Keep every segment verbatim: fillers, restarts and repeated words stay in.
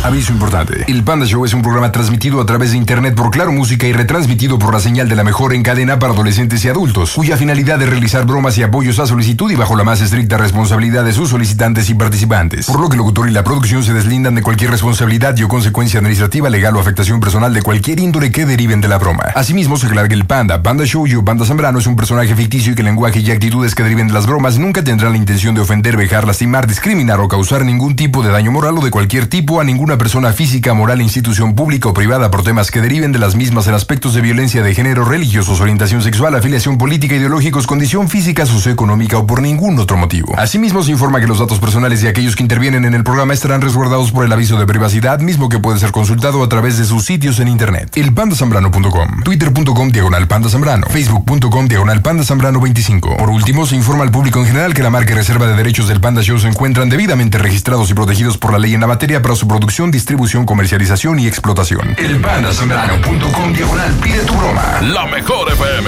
Aviso importante. El Panda Show es un programa transmitido a través de internet por Claro Música y retransmitido por la señal de la mejor en cadena para adolescentes y adultos, cuya finalidad es realizar bromas y apoyos a solicitud y bajo la más estricta responsabilidad de sus solicitantes y participantes. Por lo que el locutor y la producción se deslindan de cualquier responsabilidad y o consecuencia administrativa, legal o afectación personal de cualquier índole que deriven de la broma. Asimismo, se aclara que el Panda, Panda Show y o Panda Zambrano es un personaje ficticio y que el lenguaje y actitudes que deriven de las bromas nunca tendrán la intención de ofender, vejar, lastimar, discriminar o causar ningún tipo de daño moral o de cualquier tipo a ninguna persona física, moral, institución pública o privada por temas que deriven de las mismas en aspectos de violencia de género, religiosos, orientación sexual, afiliación política, ideológicos, condición física, socioeconómica o por ningún otro motivo. Asimismo, se informa que los datos personales de aquellos que intervienen en el programa estarán resguardados por el aviso de privacidad, mismo que puede ser consultado a través de sus sitios en internet. El panda zambrano punto com, twitter punto com diagonal panda zambrano, facebook punto com diagonal panda zambrano veinticinco. Por último, se informa al público en general que la marca y reserva de derechos del Panda Show se encuentran debidamente registrados y protegidos por la ley en la materia para su producción, distribución, comercialización y explotación. El panda zambrano punto com diagonal pide tu broma. La mejor F M.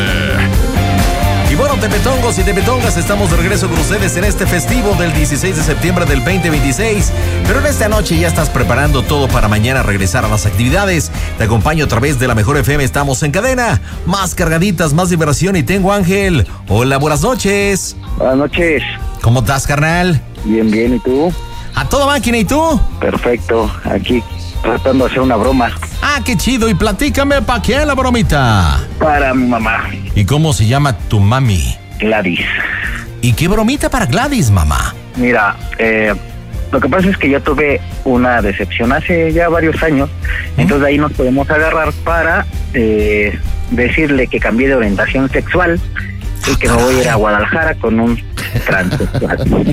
Y bueno, tepetongos y tepetongas, estamos de regreso con ustedes en este festivo del dieciséis de septiembre del veinte veintiséis. Pero en esta noche ya estás preparando todo para mañana regresar a las actividades. Te acompaño a través de la mejor F M, estamos en cadena. Más cargaditas, más diversión y tengo a Ángel. Hola, buenas noches. Buenas noches. ¿Cómo estás, carnal? Bien, bien, ¿y tú? A toda máquina, ¿y tú? Perfecto, aquí tratando de hacer una broma. Ah, qué chido, y platícame, ¿para qué la bromita? Para mi mamá. ¿Y cómo se llama tu mami? Gladys. ¿Y qué bromita para Gladys, mamá? Mira, eh, lo que pasa es que yo tuve una decepción hace ya varios años, ¿Mm? Entonces ahí nos podemos agarrar para eh, decirle que cambié de orientación sexual y que me voy a ir a Guadalajara con un transexual.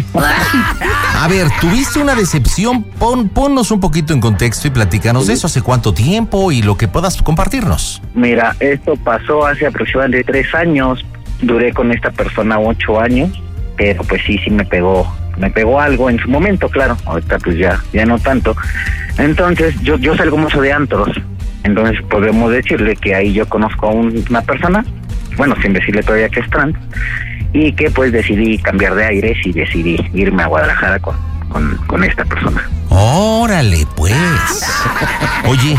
A ver, ¿tuviste una decepción? Pon, ponnos un poquito en contexto y platícanos de eso. ¿Hace cuánto tiempo y lo que puedas compartirnos? Mira, esto pasó hace aproximadamente tres años. Duré con esta persona ocho años, pero pues sí, sí me pegó, me pegó algo en su momento, claro. Ahorita pues ya, ya no tanto. Entonces, yo, yo salgo mucho de antros. Entonces podemos decirle que ahí yo conozco a un, una persona, bueno, sin decirle todavía que es trans, y que pues decidí cambiar de aires y decidí irme a Guadalajara con, con, con esta persona. Órale, pues. Oye,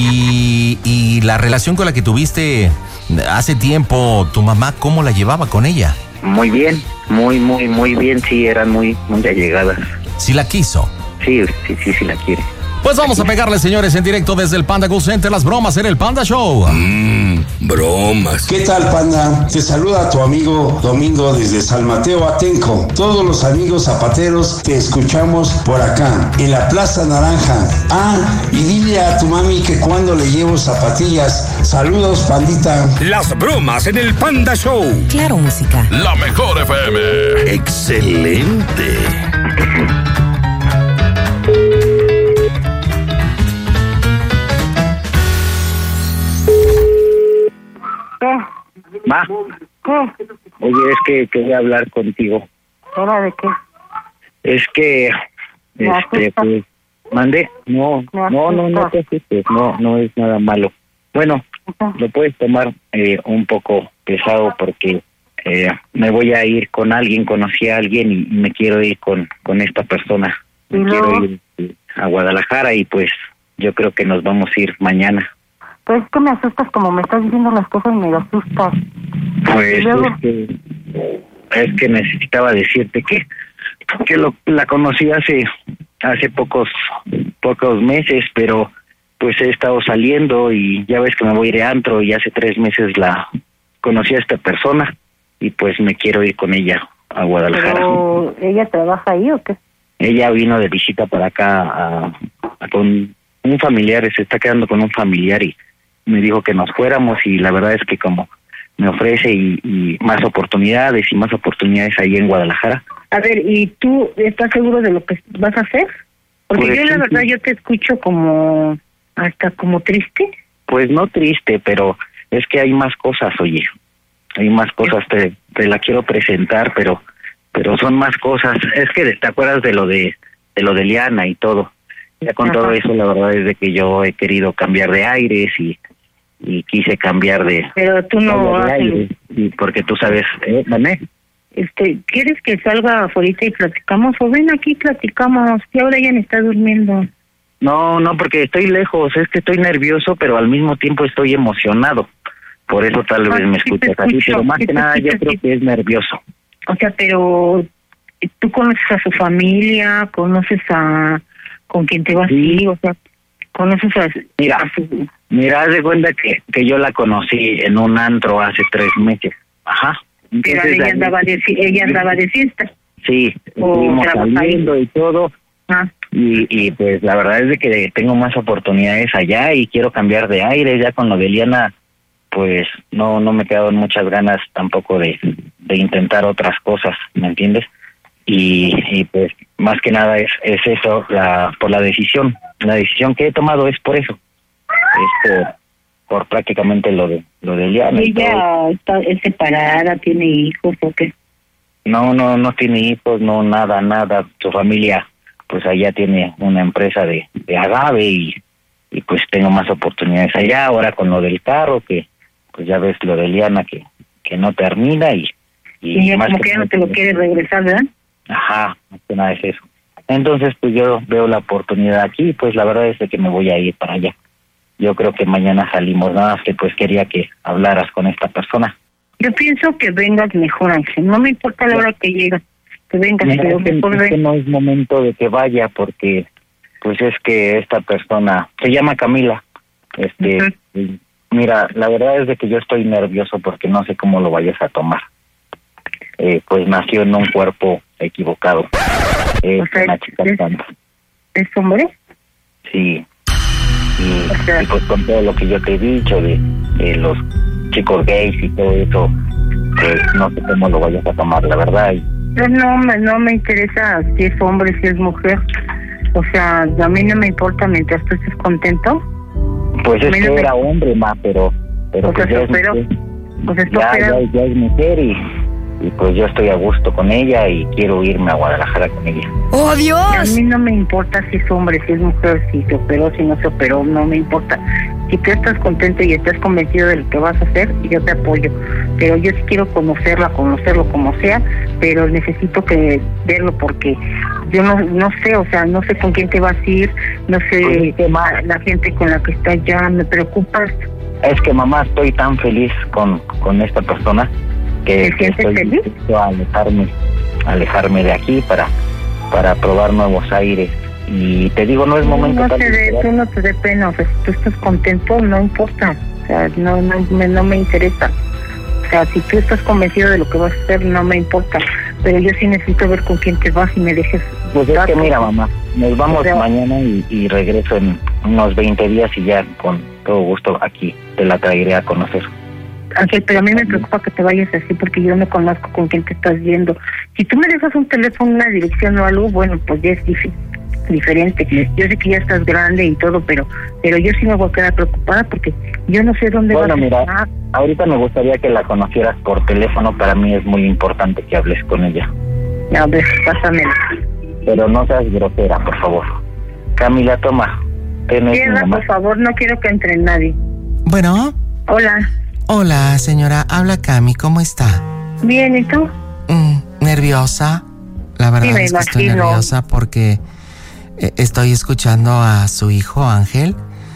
y, y la relación con la que tuviste hace tiempo, tu mamá, ¿cómo la llevaba con ella? Muy bien, muy, muy, muy bien, sí, eran muy, muy allegadas. ¿Sí la quiso? Sí, sí, sí, sí la quiere. Pues vamos a pegarle, señores, en directo desde el Panda Go Center, las bromas en el Panda Show. Mmm, bromas. ¿Qué tal, Panda? Te saluda tu amigo Domingo desde San Mateo Atenco. Todos los amigos zapateros te escuchamos por acá, en la Plaza Naranja. Ah, y dile a tu mami que cuando le llevo zapatillas. Saludos, pandita. Las bromas en el Panda Show. Claro Música. La mejor F M. Excelente. Va. ¿Qué? Oye, es que quería hablar contigo. ¿Era de qué? Es que, ¿Me este, asustas? pues, mandé. No, ¿Me no, no, no te asustes. No, no es nada malo. Bueno, Ajá. lo puedes tomar eh, un poco pesado porque eh, me voy a ir con alguien, conocí a alguien y me quiero ir con, con esta persona. Me ¿Y quiero luego? ir eh, a Guadalajara y pues yo creo que nos vamos a ir mañana. Pues es que me asustas como me estás diciendo las cosas, me asustas. Pues ¿Y luego? es que, es que necesitaba decirte que que lo, la conocí hace hace pocos pocos meses, pero pues he estado saliendo y ya ves que me voy a ir de antro y hace tres meses la conocí a esta persona y pues me quiero ir con ella a Guadalajara. ¿Pero ella trabaja ahí o qué? Ella vino de visita para acá a, a con un familiar, se está quedando con un familiar y me dijo que nos fuéramos y la verdad es que como me ofrece y, y más oportunidades y más oportunidades ahí en Guadalajara. A ver, ¿y tú estás seguro de lo que vas a hacer? Porque Pues yo la sí, verdad sí. yo te escucho como hasta como triste. Pues no triste, pero es que hay más cosas, oye. Hay más cosas, te, te la quiero presentar, pero pero son más cosas. Es que te acuerdas de lo de de lo de Liana y todo. Ya con Ajá. todo eso, la verdad es de que yo he querido cambiar de aires y y quise cambiar de, Pero tú no de haces. aires, y porque tú sabes, ¿eh, Mané? Este, ¿quieres que salga afuera y platicamos? O ven aquí y platicamos. Y ahora ella está durmiendo. No, no, porque estoy lejos, es que estoy nervioso, pero al mismo tiempo estoy emocionado. Por eso tal vez Ah, me sí te escuchas así, escucho, pero más sí que te nada yo escucho, creo sí. que es nervioso. O sea, pero tú conoces a su familia, conoces a con quién te vas a Sí. ir, o sea, conoces a, Mira, a su... mira, haz de cuenta que, que yo la conocí en un antro hace tres meses. Ajá. Pero Entonces, ella ahí- andaba de fi- ella andaba de fiesta. Sí, o estuvimos trabaja saliendo ahí. y todo. Ah, Y, y pues la verdad es de que tengo más oportunidades allá y quiero cambiar de aire. Ya con lo de Liana, pues no no me quedaron muchas ganas tampoco de, de intentar otras cosas, ¿me entiendes? Y, y pues más que nada es es eso, la por la decisión. La decisión que he tomado es por eso. Es por, por prácticamente lo de lo de Liana. ¿y y todo. ella está, es separada, tiene hijos o qué? No, no, no tiene hijos, no, nada, nada. Su familia, pues allá tiene una empresa de, de agave y, y pues tengo más oportunidades allá. Ahora con lo del carro, que pues ya ves lo de Liana que, que no termina y... Y ella como que ya no te lo quiere regresar, ¿verdad? Ajá, más que nada es eso. Entonces, pues yo veo la oportunidad aquí, pues la verdad es de que me voy a ir para allá. Yo creo que mañana salimos, nada más que pues quería que hablaras con esta persona. Yo pienso que vengas mejor, Ángel. No me importa la hora que llegas. Que vengas, Mira, pero es que, mejor es que ven. no es momento de que vaya porque pues es que esta persona se llama Camila. Este, Ujú. y mira, la verdad es de que yo estoy nervioso porque no sé cómo lo vayas a tomar. Eh, pues nació en un cuerpo equivocado. Es O sea, una chica es- trans. ¿Es hombre? Sí. Y, O sea- y pues con todo lo que yo te he dicho de, de los chicos gays y todo eso, pues no sé cómo lo vayas a tomar, la verdad. Y, Pues no, me, no me interesa si es hombre, si es mujer. O sea, a mí no me importa mientras tú estés contento. pues es A mí que no me- era hombre más, pero pero O sea, pues ya se es, operó. mujer. O sea, está ya, operado. ya, ya es mujer y, y pues yo estoy a gusto con ella y quiero irme a Guadalajara con ella. ¡Oh, A Dios! mí no me importa si es hombre, si es mujer, si se operó, si no se operó, no me importa. Si tú estás contento y estás convencido de lo que vas a hacer, yo te apoyo. Pero yo sí quiero conocerla, conocerlo como sea, pero necesito que verlo porque yo no no sé, o sea, no sé con quién te vas a ir, no sé Pues, ¿qué más? la, la gente con la que estás ya, me preocupas. Es que mamá, estoy tan feliz con, con esta persona que, ¿Te que sientes estoy feliz? dispuesto a alejarme, alejarme de aquí para, para probar nuevos aires. Y te digo, no es momento No tal te de dé, esperar. tú no te dé pena, o sea, si tú estás contento, no importa, o sea, no, no, me, no me interesa. O sea, si tú estás convencido de lo que vas a hacer, no me importa, pero yo sí necesito ver con quién te vas y me dejes. Pues es que datos. mira, mamá, nos vamos O sea- mañana y, y regreso en unos veinte días y ya con todo gusto aquí te la traeré a conocer. Ángel, pero a mí me preocupa que te vayas así porque yo no conozco con quién te estás viendo. Si tú me dejas un teléfono, una dirección o algo, bueno, pues ya es difícil. Diferente. Yo sé que ya estás grande y todo, pero pero yo sí me voy a quedar preocupada porque yo no sé dónde Bueno, vas a mira, estar. ahorita me gustaría que la conocieras por teléfono, para mí es muy importante que hables con ella. A ver, pásamela. Pero no seas grosera, por favor. Camila, toma. Ten es mi Cierra, mamá. por favor, no quiero que entre nadie. Bueno, Hola. hola señora, habla Cami, ¿cómo está? Bien, ¿y tú? Mm, ¿Nerviosa? La verdad Sí, me es que estoy imagino. nerviosa porque eh, estoy escuchando a su hijo Ángel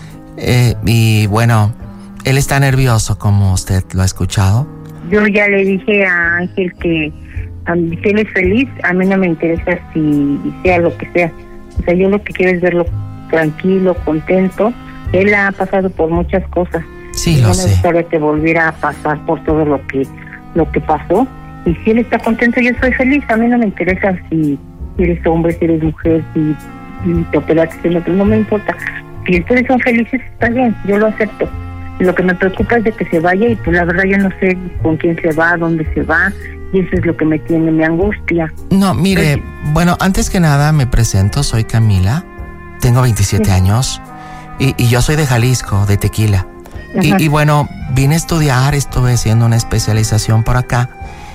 eh, y bueno, él está nervioso como usted lo ha escuchado. Yo ya le dije a Ángel que a mí, si él es feliz, a mí no me interesa si sea lo que sea. O sea, yo lo que quiero es verlo tranquilo, contento. Él ha pasado por muchas cosas. Sí, Y lo no me sé. gustaría que volviera a pasar por todo lo que lo que pasó. Y si él está contento, yo estoy feliz. A mí no me interesa si eres hombre, si eres mujer, si, si te operaste, si no, no me importa. Si ustedes son felices, está bien, yo lo acepto. Lo que me preocupa es de que se vaya y pues la verdad yo no sé con quién se va, dónde se va. Y eso es lo que me tiene, me angustia. No, mire, Oye. bueno, antes que nada me presento, soy Camila, tengo veintisiete Sí. años y, y yo soy de Jalisco, de Tequila. Ajá. Y, y bueno, vine a estudiar, estuve haciendo una especialización por acá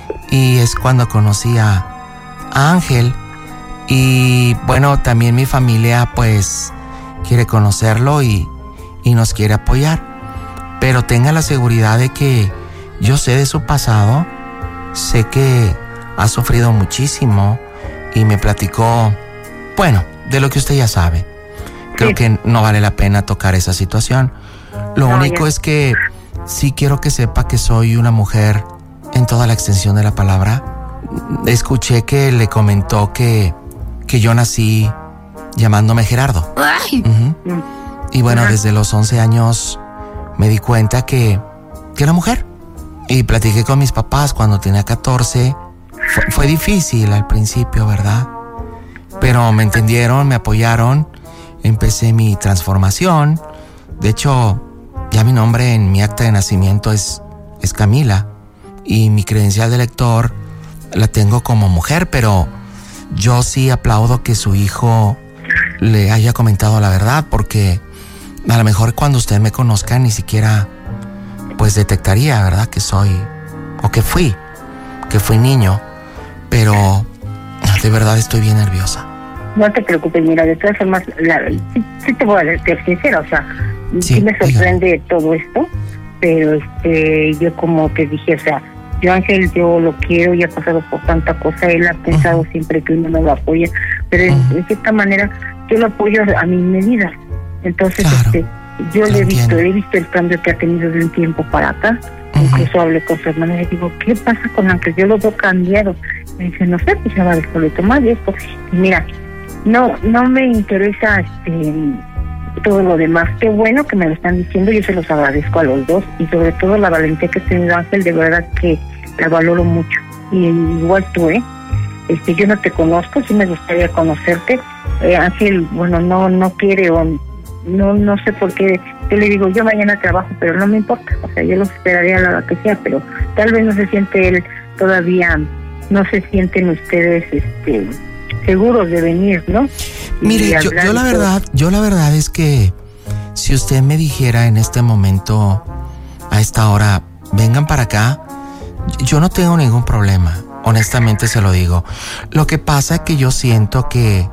y es cuando conocí a, a Ángel y bueno, también mi familia pues quiere conocerlo y, y nos quiere apoyar, pero tenga la seguridad de que yo sé de su pasado, sé que ha sufrido muchísimo y me platicó, bueno, de lo que usted ya sabe. creo sí. que no vale la pena tocar esa situación. Lo No, único ya. es que sí quiero que sepa que soy una mujer en toda la extensión de la palabra. Escuché que le comentó que, que yo nací llamándome Gerardo. Uh-huh. Mm. Y bueno, Ajá. desde los once años me di cuenta que, que era mujer. Y platiqué con mis papás cuando tenía catorce. Fue, fue difícil al principio, ¿verdad? Pero me entendieron, me apoyaron. Empecé mi transformación. De hecho, ya mi nombre en mi acta de nacimiento es, es Camila. Y mi credencial de lector la tengo como mujer, pero yo sí aplaudo que su hijo le haya comentado la verdad, porque a lo mejor cuando usted me conozca ni siquiera pues detectaría, ¿verdad? Que soy, o que fui, que fui niño, pero de verdad estoy bien nerviosa. No te preocupes, mira, de todas formas, la, sí, sí te voy a ser sincera, o sea, sí, Sí, me dígame. sorprende todo esto, pero este, yo como te dije, o sea, yo Ángel, yo lo quiero y ha pasado por tanta cosa, él ha pensado Ujú. siempre que uno no lo apoya, pero en, Ujú. en cierta manera yo lo apoyo a mi medida. Entonces, Claro, este, yo lo le he visto, entiendo. he visto el cambio que ha tenido de un tiempo para acá. Ujú. Incluso hablé con su hermana y le digo, ¿qué pasa con Ángel? Yo lo veo cambiado. Me dice, no sé, pues ya va a dejar de tomar y esto. Y mira, no, no me interesa este todo lo demás. Qué bueno que me lo están diciendo, yo se los agradezco a los dos y sobre todo la valentía que ha tenido Ángel, de verdad que la valoro mucho. Y igual tú, ¿eh? Este, yo no te conozco, sí me gustaría conocerte. Eh, Ángel, bueno, no no quiere o no no sé por qué. Yo le digo, yo mañana trabajo, pero no me importa. O sea, yo los esperaría a la hora que sea, pero tal vez no se siente él todavía, no se sienten ustedes este seguros de venir, ¿no? Y Mire, yo, hablar yo y la todo. verdad, yo la verdad es que si usted me dijera en este momento, a esta hora, vengan para acá, yo no tengo ningún problema, honestamente se lo digo. Lo que pasa es que yo siento que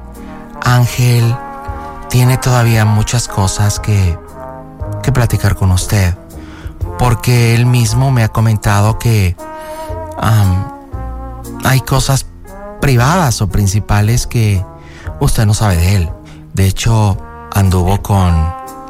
Ángel tiene todavía muchas cosas que, que platicar con usted, porque él mismo me ha comentado que um, hay cosas privadas o principales que usted no sabe de él. De hecho, anduvo con,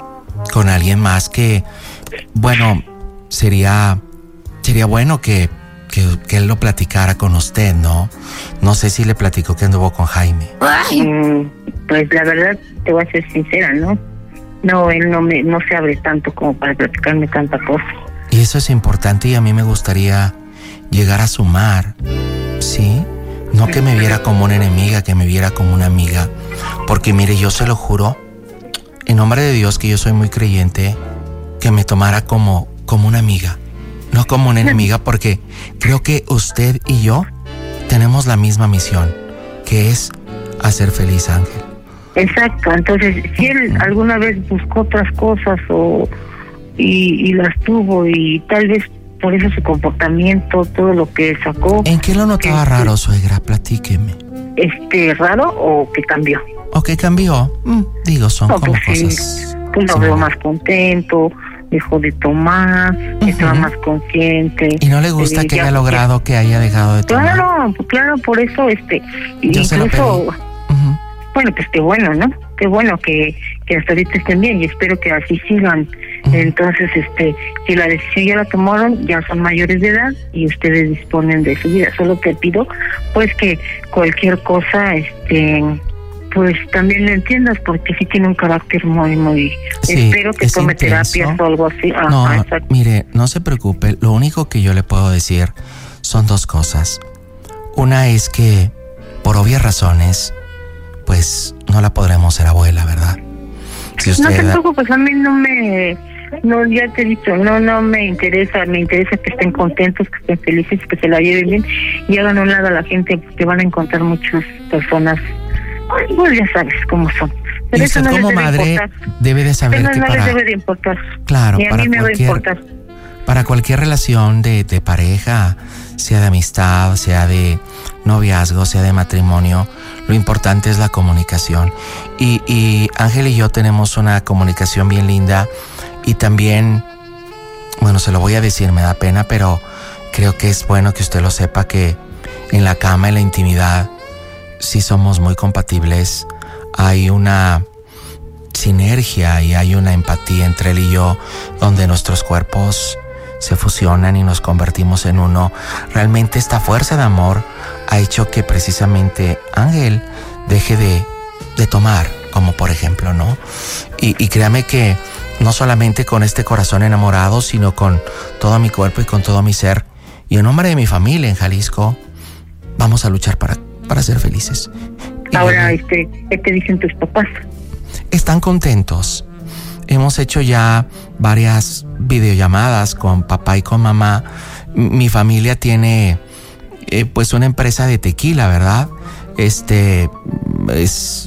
con alguien más que, bueno, sería, sería bueno que, que, que él lo platicara con usted, ¿no? No sé si le platicó que anduvo con Jaime. Mm, pues la verdad, te voy a ser sincera, ¿no? No, él no me no se abre tanto como para platicarme tanta cosa. Y eso es importante y a mí me gustaría llegar a sumar, ¿sí? No que me viera como una enemiga, que me viera como una amiga. Porque mire, yo se lo juro, en nombre de Dios, que yo soy muy creyente, que me tomara como, como una amiga, no como una enemiga, porque creo que usted y yo tenemos la misma misión, que es hacer feliz a Ángel. Exacto, entonces si él alguna vez buscó otras cosas o y, y las tuvo y tal vez por eso su comportamiento, todo lo que sacó. ¿En qué lo notaba este, raro, suegra? Platíqueme. Este, raro o que cambió. ¿O qué cambió? Mm, digo, son No, como pues sí, cosas... pues lo sí, veo ¿no? más contento, dejó de tomar, Ujú. estaba más consciente. ¿Y no le gusta Eh, que ya- haya logrado que haya dejado de tomar? Claro, claro, por eso, este, Yo se lo incluso, pedí. Ujú. bueno, pues qué bueno, ¿no? Qué bueno que, que hasta ahorita estén bien y espero que así sigan. Ujú. Entonces, este, si la decisión ya la tomaron, ya son mayores de edad y ustedes disponen de su vida. Solo te pido, pues, que cualquier cosa, este, pues también lo entiendas, porque sí tiene un carácter muy, muy. Sí, espero que es tome intenso. terapias o algo así. Ajá, No, exacto. mire, no se preocupe. Lo único que yo le puedo decir son dos cosas. Una es que, por obvias razones, pues no la podremos ser abuela, ¿verdad? Si No te usted... preocupes, a mí no me, no, ya te he dicho, no, no me interesa, me interesa que estén contentos, que estén felices, que se la lleven bien y hagan a un lado a la gente, porque van a encontrar muchas personas, pues ya sabes cómo son. Y Pero eso usted no les como debe madre importar. debe de saber Eso que no les para... debe de importar. Claro, Ni a para mí me va a cualquier, importar. para cualquier relación de, de pareja, sea de amistad, sea de noviazgo, sea de matrimonio, lo importante es la comunicación. Y, y Ángel y yo tenemos una comunicación bien linda y también, bueno, se lo voy a decir, me da pena, pero creo que es bueno que usted lo sepa, que en la cama, en la intimidad, sí somos muy compatibles. Hay una sinergia y hay una empatía entre él y yo, donde nuestros cuerpos se fusionan y nos convertimos en uno. Realmente esta fuerza de amor ha hecho que precisamente Ángel deje de, de tomar, como por ejemplo, ¿no? Y, y créame que no solamente con este corazón enamorado, sino con todo mi cuerpo y con todo mi ser, y en nombre de mi familia en Jalisco, vamos a luchar para, para ser felices. Y ahora, este, ¿qué te dicen tus papás? Están contentos. Hemos hecho ya varias videollamadas con papá y con mamá. Mi familia tiene eh, pues una empresa de tequila, ¿verdad? Este es,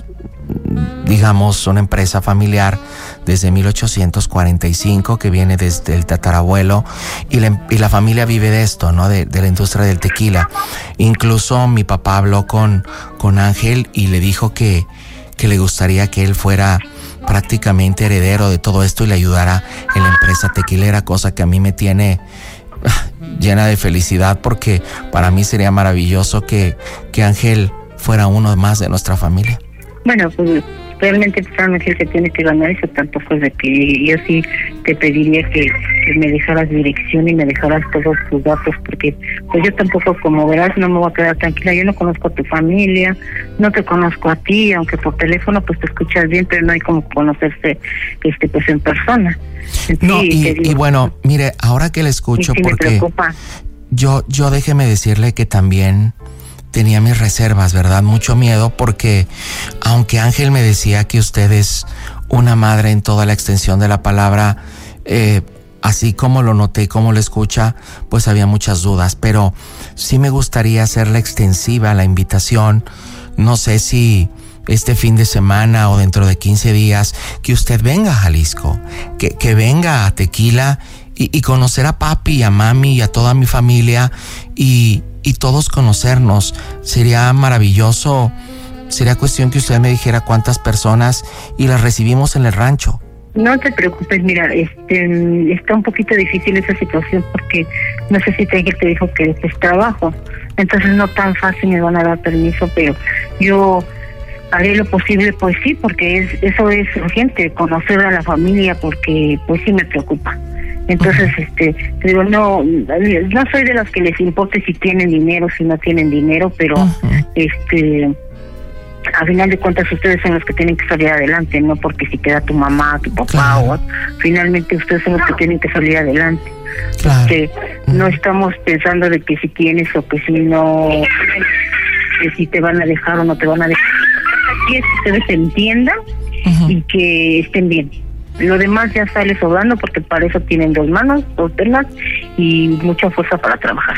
digamos, una empresa familiar desde mil ochocientos cuarenta y cinco que viene desde el tatarabuelo, y la, y la familia vive de esto, ¿no? De, de la industria del tequila. Incluso mi papá habló con, con Ángel y le dijo que, que le gustaría que él fuera prácticamente heredero de todo esto y le ayudara en la empresa tequilera, cosa que a mí me tiene llena de felicidad, porque para mí sería maravilloso que, que Ángel fuera uno más de nuestra familia. Bueno, pues realmente Ángel se tiene que ganar eso, tampoco es de que yo sí te pediría que, que me dejaras dirección y me dejaras todos tus datos, porque pues yo tampoco, como verás, no me voy a quedar tranquila. Yo no conozco a tu familia, no te conozco a ti, aunque por teléfono pues te escuchas bien, pero no hay como conocerse este pues en persona. No, sí, y, digo, y bueno, mire, ahora que le escucho, sí porque yo, yo déjeme decirle que también tenía mis reservas, ¿verdad? Mucho miedo, porque aunque Ángel me decía que usted es una madre en toda la extensión de la palabra, eh, así como lo noté y como lo escucha, pues había muchas dudas, pero sí me gustaría hacerle extensiva la invitación. No sé si este fin de semana o dentro de quince días, que usted venga a Jalisco, que, que venga a Tequila y, y conocer a papi y a mami y a toda mi familia y, y todos conocernos. Sería maravilloso. Sería cuestión que usted me dijera cuántas personas y las recibimos en el rancho. No te preocupes, mira, este, está un poquito difícil esa situación porque no sé si te, te dijo que es trabajo, entonces no tan fácil me van a dar permiso, pero yo haré lo posible, pues sí, porque es, eso es urgente, conocer a la familia, porque pues sí me preocupa. Entonces, uh-huh. este, te digo, no, no soy de las que les importe si tienen dinero, si no tienen dinero, pero uh-huh. este, a final de cuentas ustedes son los que tienen que salir adelante, no porque si queda tu mamá, tu papá, claro. o finalmente ustedes son los que tienen que salir adelante. Claro. Que uh-huh. no estamos pensando de que si tienes o que si no, que si te van a dejar o no te van a dejar. Que ustedes se entiendan uh-huh. y que estén bien. Lo demás ya sale sobrando, porque para eso tienen dos manos, dos piernas y mucha fuerza para trabajar.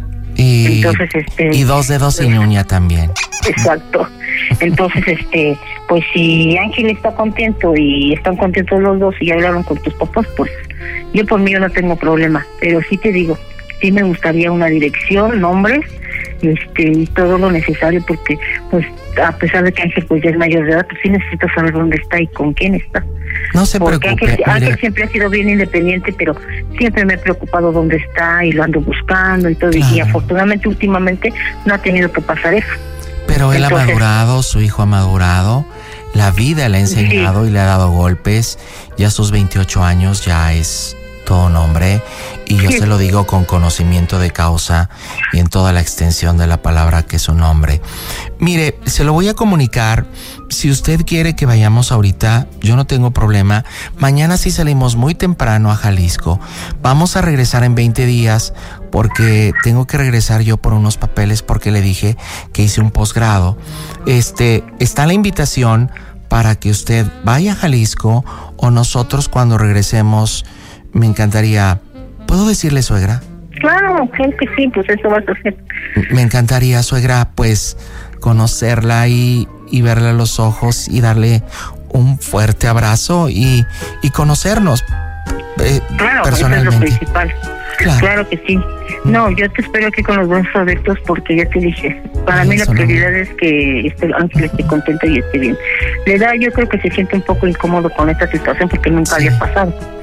Y, Entonces, este, y dos dedos sin uña también. Exacto. Entonces, este, pues si Ángel está contento y están contentos los dos y ya hablaron con tus papás, pues yo por mí yo no tengo problema. Pero sí te digo, sí me gustaría una dirección, nombres, este, y todo lo necesario, porque pues a pesar de que Ángel pues ya es mayor de edad, pues sí necesito saber dónde está y con quién está. No se Porque preocupe. Ángel, Ángel siempre ha sido bien independiente, pero siempre me he preocupado dónde está y lo ando buscando y todo. Claro. Y afortunadamente últimamente no ha tenido que pasar eso. Pero él Entonces, ha madurado, su hijo ha madurado, la vida le ha enseñado sí. y le ha dado golpes. Ya a sus veintiocho años ya es todo un hombre, y yo sí. se lo digo con conocimiento de causa y en toda la extensión de la palabra que es un hombre. Mire, se lo voy a comunicar. Si usted quiere que vayamos ahorita, yo no tengo problema. Mañana sí salimos muy temprano a Jalisco. Vamos a regresar en veinte días porque tengo que regresar yo por unos papeles, porque le dije que hice un posgrado. Este, está la invitación para que usted vaya a Jalisco, o nosotros cuando regresemos, me encantaría. ¿Puedo decirle, suegra? Claro, claro que sí, pues eso vas a hacer. Me encantaría, suegra, pues conocerla y, y verle a los ojos y darle un fuerte abrazo y, y conocernos eh, claro, personalmente. Eso es lo principal. Claro. claro que sí. No, yo te espero aquí con los brazos abiertos, porque ya te dije, para Ay, mí la prioridad no. es que este Ángel esté contento y esté bien. Le da, yo creo que se siente un poco incómodo con esta situación porque nunca sí. había pasado.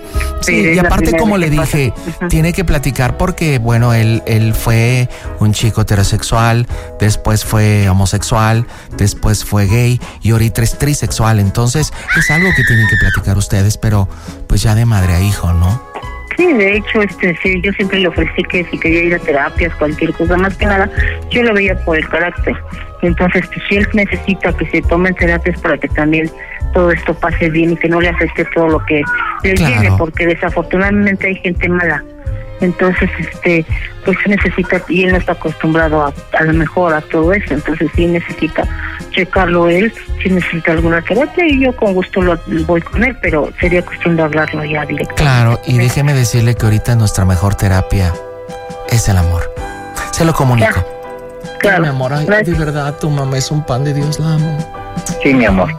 Sí, y aparte como le dije, uh-huh. tiene que platicar porque, bueno, él, él fue un chico heterosexual, después fue homosexual, después fue gay y ahorita es trisexual. Entonces es algo que tienen que platicar ustedes, pero pues ya de madre a hijo, ¿no? Sí, de hecho, este, sí, yo siempre le ofrecí que si quería ir a terapias, cualquier cosa, más que nada, yo lo veía por el carácter. Entonces, pues, si él necesita que se tomen terapias para que también todo esto pase bien y que no le afecte todo lo que le Claro. viene, porque desafortunadamente hay gente mala. Entonces, este, pues necesita, y él no está acostumbrado a, a lo mejor a todo eso, entonces sí necesita checarlo él, si necesita alguna terapia y yo con gusto lo, voy con él, pero sería cuestión de hablarlo ya directamente. Claro, y déjeme decirle que ahorita nuestra mejor terapia es el amor. Se lo comunico. Ya, claro. Mi amor, ay, de verdad, tu mamá es un pan de Dios, la amo. Sí, mi amor.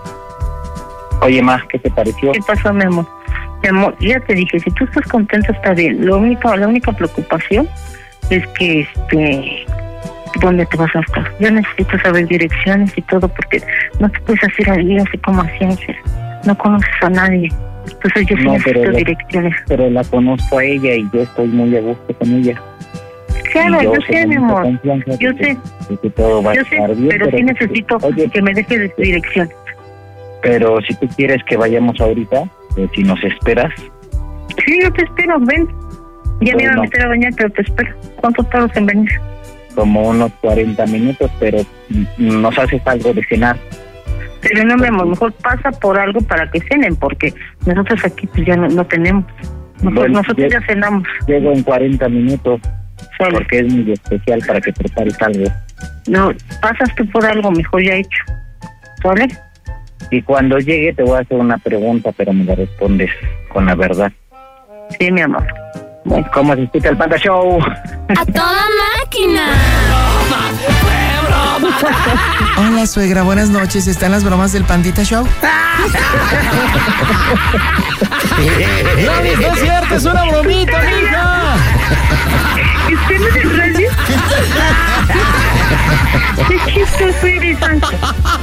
Oye, ma, ¿qué te pareció? ¿Qué pasó, mi amor? Mi amor, ya te dije, si tú estás contento está bien. Lo único, la única preocupación es que, este, ¿dónde te vas a estar? Yo necesito saber direcciones y todo, porque no te puedes hacer ahí así como a ciencia. No conoces a nadie. Entonces yo sí No, necesito pero la- direcciones. Pero la conozco a ella y yo estoy muy a gusto con ella. Claro, Y yo, sé, tengo mi mucha amor. confianza Yo de que- sé, de que todo va yo a sé, estar bien, pero sí necesito Oye, que me dejes de tu dirección. pero si tú quieres que vayamos ahorita, eh, si nos esperas, Sí, yo te espero, ven. Ya me iba a Bueno. meter a bañar, pero te espero. ¿Cuánto tardas en venir? como unos cuarenta minutos, pero mm, nos haces algo de cenar. Pero no, mi amor, mejor pasa por algo para que cenen, porque nosotros aquí pues ya no, no tenemos. Nosotros, Bueno, nosotros yo- ya cenamos. Llego en cuarenta minutos, Sale. porque es muy especial para que prepares algo. No, pasas tú por algo mejor ya hecho. ¿Sale? Y cuando llegue te voy a hacer una pregunta, pero me la respondes con la verdad. Sí, mi amor. Bueno, ¿cómo se escucha el Panda Show? ¡A toda máquina! Hola, suegra, buenas noches. ¿Están las bromas del Pandita Show? ¡No, no es cierto! ¡Es una bromita, mija! ¿Usted no es el radio? ¡Qué chistoso eres, Ángel!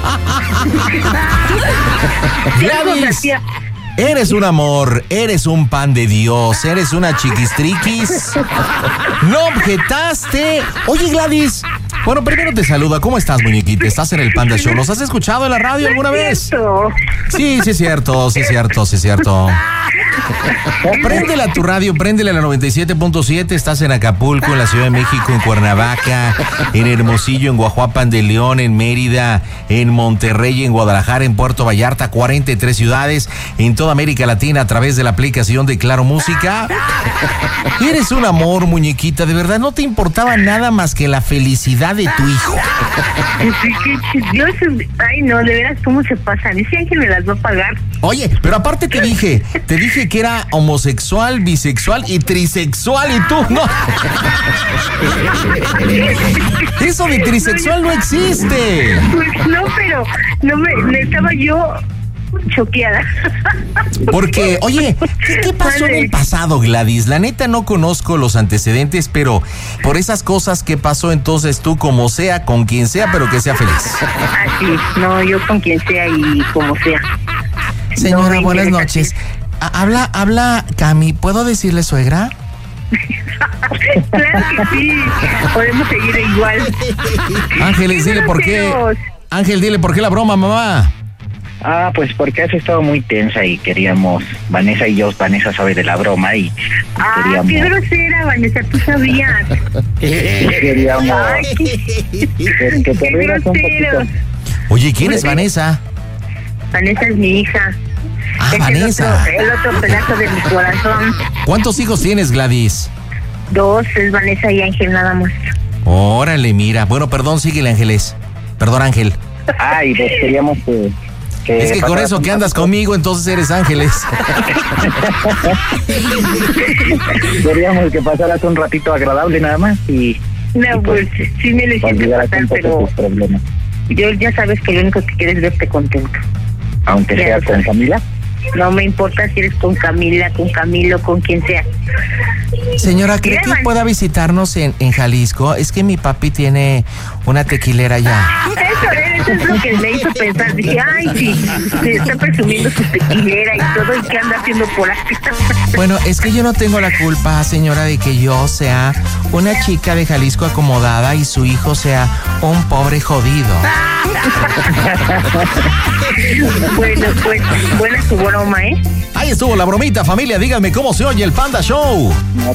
Gladys, eres un amor, eres un pan de Dios, eres una chiquistriquis. No objetaste. Oye, Gladys. Bueno, primero te saluda. ¿Cómo estás, muñequita? ¿Estás en el Panda Show? ¿Nos has escuchado en la radio alguna vez? Cierto. Sí, sí es cierto, sí es cierto, sí es cierto. Préndela a tu radio, préndela a la noventa y siete punto siete. Estás en Acapulco, en la Ciudad de México, en Cuernavaca, en Hermosillo, en Guajuapan de León, en Mérida, en Monterrey, en Guadalajara, en Puerto Vallarta, cuarenta y tres ciudades, en toda América Latina a través de la aplicación de Claro Música. Eres un amor, muñequita, de verdad no te importaba nada más que la felicidad de tu hijo. Sí, qué chistioso. Ay, no, de veras, ¿cómo se pasan? Dice Ángel me las va a pagar. Oye, pero aparte te dije, te dije que era homosexual, bisexual y trisexual y tú no. Eso de trisexual no existe. Pues no, pero no me, me estaba yo choqueada. Porque, oye, ¿qué, qué pasó en el pasado, Gladys? La neta no conozco los antecedentes, pero por esas cosas que pasó entonces tú como sea, con quien sea, pero que sea feliz. Así, no, yo con quien sea y como sea. Señora, No me buenas interesa. noches. Ha- Habla, habla Cami. ¿Puedo decirle suegra? Claro que sí, podemos seguir igual. Ángeles, dile por qué. Ángel, dile por qué la broma, mamá. Ah, pues porque has estado muy tensa y queríamos, Vanessa y yo, Vanessa sabe de la broma y Ah, queríamos, qué grosera, Vanessa, tú sabías. queríamos Ay, qué, que, que te qué rieras un grosero. poquito. Oye, ¿quién es Vanessa? Vanessa es mi hija. Ah, Es Vanessa. El otro, el otro pedazo de mi corazón. ¿Cuántos hijos tienes, Gladys? Dos, es Vanessa y Ángel nada más. Órale, mira. Bueno, perdón, síguele, Ángeles. Perdón, Ángel. Ah, y pues queríamos que... que Es que con pasaras eso un que andas ratito. conmigo, entonces eres Ángeles. Queríamos que pasaras un ratito agradable nada más y No, pues sí me lo hiciste olvidaras pasar, un poco pero tus problemas. yo ya sabes que lo único que quiero es verte contento. Aunque Ya sea lo con sabes. Camila. No me importa si eres con Camila, con Camilo, con quien sea. Señora, ¿cree Mira, que Van- pueda visitarnos en, en Jalisco? Es que mi papi tiene una tequilera allá. Eso eres. eso es lo que me hizo pensar. Dije, ay, sí, se está presumiendo su tequilera y todo, ¿y qué anda haciendo por acá? Bueno, es que yo no tengo la culpa, señora, de que yo sea una chica de Jalisco acomodada y su hijo sea un pobre jodido. Bueno, pues, buena su broma, ¿eh? Ahí estuvo la bromita, familia. Díganme cómo se oye el Panda Show. No,